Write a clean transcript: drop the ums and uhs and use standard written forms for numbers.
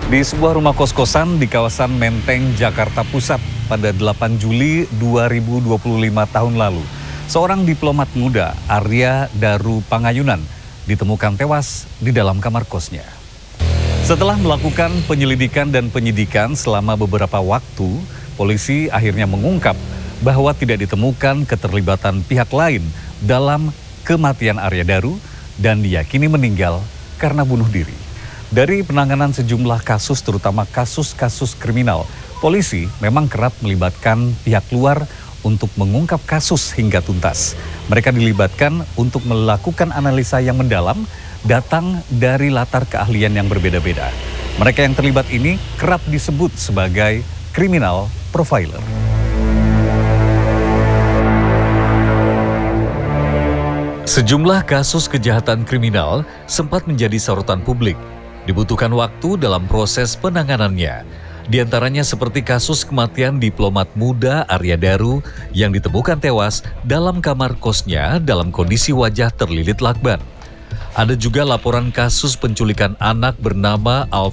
Di sebuah rumah kos-kosan di kawasan Menteng, Jakarta Pusat pada 8 Juli 2025 tahun lalu, seorang diplomat muda, Arya Daru Pangayunan, ditemukan tewas di dalam kamar kosnya. Setelah melakukan penyelidikan dan penyidikan selama beberapa waktu, polisi akhirnya mengungkap bahwa tidak ditemukan keterlibatan pihak lain dalam kematian Arya Daru dan diyakini meninggal karena bunuh diri. Dari penanganan sejumlah kasus, terutama kasus-kasus kriminal, polisi memang kerap melibatkan pihak luar untuk mengungkap kasus hingga tuntas. Mereka dilibatkan untuk melakukan analisa yang mendalam, datang dari latar keahlian yang berbeda-beda. Mereka yang terlibat ini kerap disebut sebagai criminal profiler. Sejumlah kasus kejahatan kriminal sempat menjadi sorotan publik. Dibutuhkan waktu dalam proses penanganannya. Di antaranya seperti kasus kematian diplomat muda Arya Daru yang ditemukan tewas dalam kamar kosnya dalam kondisi wajah terlilit lakban. Ada juga laporan kasus penculikan anak bernama